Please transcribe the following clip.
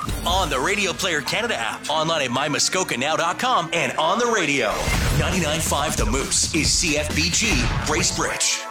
On the Radio Player Canada app, online at mymuskokanow.com, and on the radio. 99.5 The Moose is CFBG Bracebridge.